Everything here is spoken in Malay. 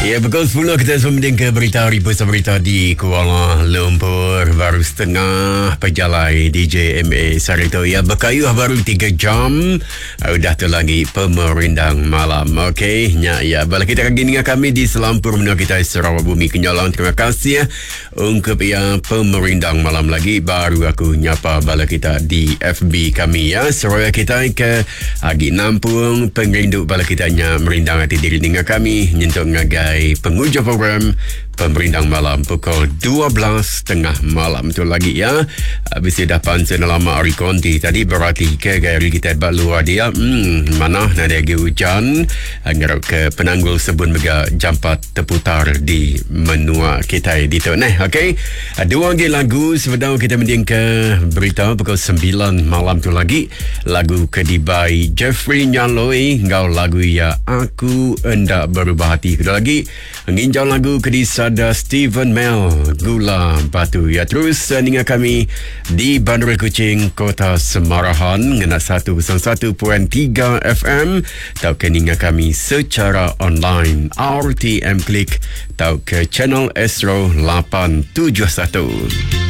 Ya, pukul 10 kita sembending ke berita berita di Kuala Lumpur. Baru setengah perjalanan DJ MA Sarito. Ya, berkayuh baru 3 jam. Udah tu lagi pemerindang malam. Okey, ya. Bala kita kaki dengan kami di Selampur menua kita Sarawak Bumi Kenyalang. Terima kasih untuk pemerindang malam lagi. Baru aku nyapa bala kita di FB kami ya. Sarawak kita ke Agi Nampung. Pengrindu bala kita merindang hati diri dengan kami. Nyentuk ngagai penghujung program pemerindang malam pukul 12.30 malam tu lagi ya. Habis dah pansen lama hari konti tadi berarti ke gaya kita buat luar dia mana nak ada hujan ngarap ke penanggul sebun mega jampat terputar di menua kita di tu nah. Okey, dua lagi lagu sebelum kita mending ke berita pukul 9 malam tu lagi. Lagu Kedibai Jeffrey Nyaloi ngau lagu ya Aku Hendak Berubah Hati. Kedua lagi nginjau lagu Kedisada Stephen Mel Gula Batu ya. Terus dengan kami di Bandar Kuching Kota Semarahan ngena 101.3 FM tau ke dengan kami secara online RTM Klik tau ke channel Astro 871.